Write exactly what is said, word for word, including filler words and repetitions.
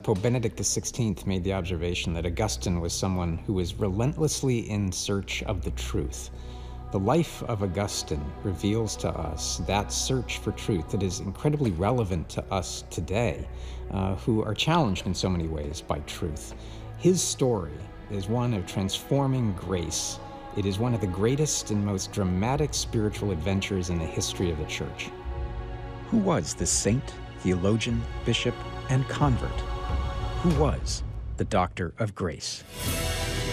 Pope Benedict the sixteenth made the observation that Augustine was someone who was relentlessly in search of the truth. The life of Augustine reveals to us that search for truth that is incredibly relevant to us today, uh, who are challenged in so many ways by truth. His story is one of transforming grace. It is one of the greatest and most dramatic spiritual adventures in the history of the Church. Who was this saint, theologian, bishop, and convert? Who was the Doctor of Grace?